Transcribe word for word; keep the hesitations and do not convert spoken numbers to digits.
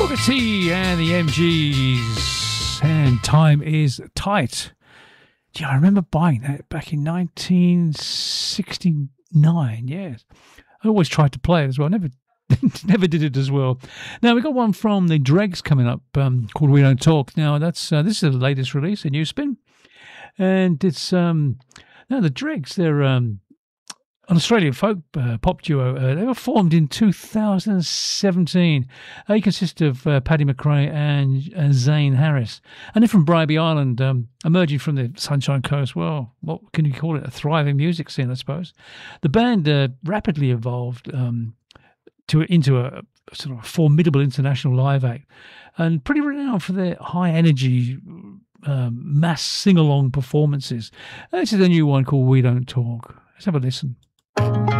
Booker T and the M Gs, and Time Is Tight. Gee, I remember buying that back in nineteen sixty-nine, yes. I always tried to play it as well, never never did it as well. Now, we've got one from the Dregs coming up um, called We Don't Talk. Now, that's uh, this is the latest release, a new spin. And it's, um, now the Dregs, they're um, an Australian folk uh, pop duo. Uh, they were formed in two thousand seventeen. They consist of uh, Paddy McRae and uh, Zane Harris. And they're from Bribie Island, um, emerging from the Sunshine Coast. Well, what can you call it? A thriving music scene, I suppose. The band uh, rapidly evolved um, to into a, a sort of formidable international live act, and pretty renowned for their high energy, um, mass sing along performances. This is a new one called We Don't Talk. Let's have a listen.